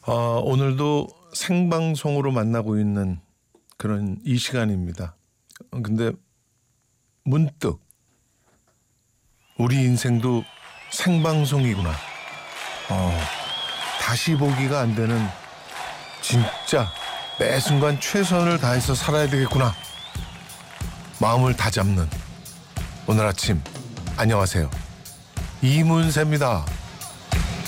오늘도 생방송으로 만나고 있는 그런 이 시간입니다. 근데 문득 우리 인생도 생방송이구나. 다시 보기가 안 되는 진짜 매 순간 최선을 다해서 살아야 되겠구나. 마음을 다잡는 오늘 아침 안녕하세요. 이문세입니다.